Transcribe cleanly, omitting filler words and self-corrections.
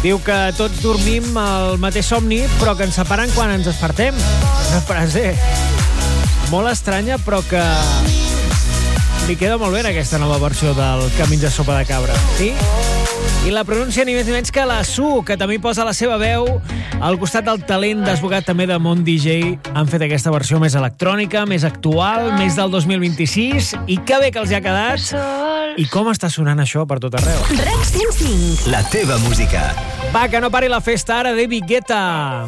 Diu que tots dormim el mateix somni, però que ens separen quan ens despertem. Una frase molt estranya, però que li queda molt bé en aquesta nova versió del Camins de sopa de cabra. Sí? I la pronuncia ni més ni menys que la Su, que també posa la seva veu al costat del talent desbocat també de Mont DJ. Han fet aquesta versió més electrònica, més actual, més del 2026, i que bé que els hi ha quedat. I com està sonant això per tot arreu. REC 105. La teva música. Va, que no pari la festa ara, David Guetta.